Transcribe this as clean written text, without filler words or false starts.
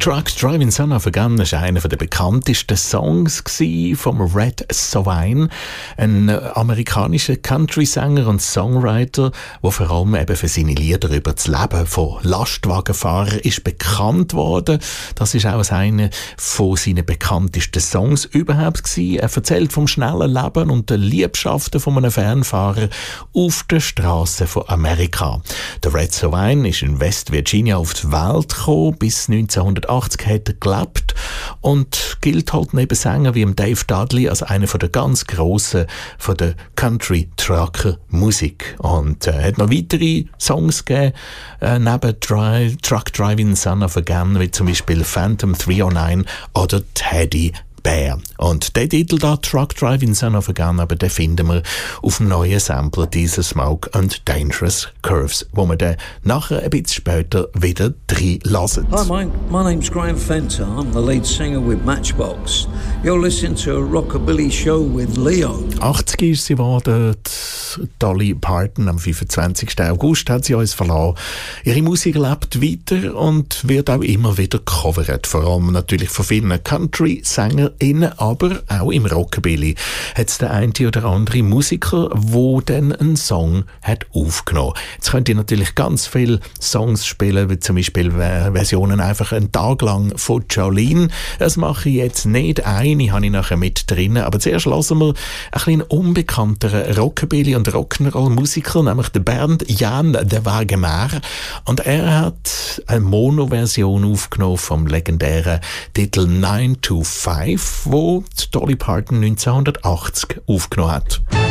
Truck Driving Son of a Gun war einer der bekanntesten Songs vom Red Sovine, ein amerikanischer Country-Sänger und Songwriter, der vor allem eben für seine Lieder über das Leben von Lastwagenfahrern ist bekannt worden. Das ist auch einer von seinen bekanntesten Songs überhaupt gewesen. Er erzählt vom schnellen Leben und den Liebschaften von einem Fernfahrer auf der Straße von Amerika. Der Red Sovine ist in West Virginia auf die Welt gekommen. Bis 1980 hat er gelebt und gilt halt neben Sängern wie Dave Dudley als einer der ganz Grossen von der Country-Trucker-Musik. Und hat noch weitere Songs gegeben, neben Truck Driving Son of a Gun, wie zum Beispiel Phantom 309 oder Teddy Bear. Und der Titel da, Truck Driving Son of a Gun, aber den finden wir auf dem neuen Sampler Diesel Smoke and Dangerous Curves, wo wir dann nachher ein bisschen später wieder reinlassen. Hi, my name's Graham Fenter. I'm the lead singer with Matchbox. You're listening to a Rockabilly Show with Leo. 80 ist sie geworden, Dolly Parton. Am 25. August hat sie uns verlassen. Ihre Musik lebt weiter und wird auch immer wieder gecovert. Vor allem natürlich von vielen Country-Sängern, aber auch im Rockabilly hat es der eine oder andere Musiker, der dann einen Song hat aufgenommen. Jetzt könnt ihr natürlich ganz viele Songs spielen, wie zum Beispiel Versionen einfach einen Tag lang von Jolene. Das mache ich jetzt nicht, eine habe ich nachher mit drin, aber zuerst hören wir ein bisschen unbekannteren Rockabilly- und Rock'n'Roll-Musiker, nämlich den Bernd Jan de Wagemer, und er hat eine Mono-Version aufgenommen vom legendären Titel 9 to 5, wo Dolly Parton 1980 aufgenommen hat.